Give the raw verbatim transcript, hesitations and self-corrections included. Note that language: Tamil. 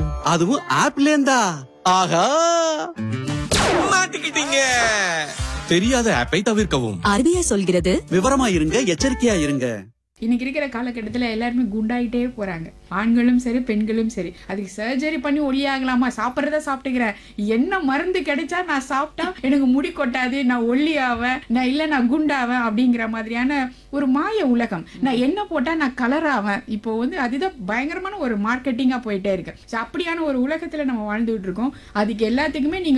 அதுவும் ஆப்ல இருந்தா. ஆஹா, மாட்டிக்கிட்டீங்க. தெரியாத ஆப்பை தவிர்க்கவும். ஆர்பிஐ சொல்கிறது, விவரமா இருங்க, எச்சரிக்கையா இருங்க. இன்னைக்கு இருக்கிற காலகட்டத்துல எல்லாருமே குண்டாயிட்டே போறாங்க. ஆண்களும் சரி பெண்களும் சரி. அதுக்கு சர்ஜரி பண்ணி ஒல்லியாகலாமா? சாப்பிட்றத சாப்பிட்டுக்கிறேன், என்ன மருந்து கிடைச்சா நான் சாப்பிட்டா எனக்கு முடி கொட்டாது, நான் ஒல்லி ஆவேன், நான் இல்ல நான் குண்டாவேன் அப்படிங்கிற மாதிரியான ஒரு மாய உலகம். நான் என்ன போட்டா நான் கலர் ஆவேன். இப்போ வந்து அதுதான் பயங்கரமான ஒரு மார்க்கெட்டிங்கா போயிட்டே இருக்கு. So, அப்படியான ஒரு உலகத்துல நம்ம வாழ்ந்துட்டு இருக்கோம். அதுக்கு எல்லாத்துக்குமே நீங்க